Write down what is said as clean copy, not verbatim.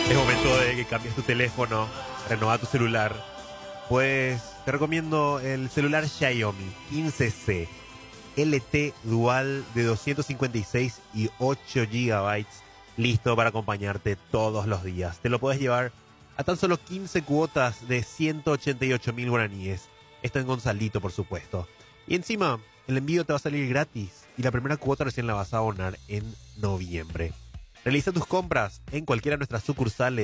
Es momento de que cambies tu teléfono, renueva tu celular. Pues te recomiendo el celular Xiaomi 15C LT Dual de 256 y 8 gigabytes, listo para acompañarte todos los días. Te lo puedes llevar a tan solo 15 cuotas de 188.000 guaraníes. Esto en Gonzalito, por supuesto. Y encima, el envío te va a salir gratis y la primera cuota recién la vas a abonar en noviembre. Realiza tus compras en cualquiera de nuestras sucursales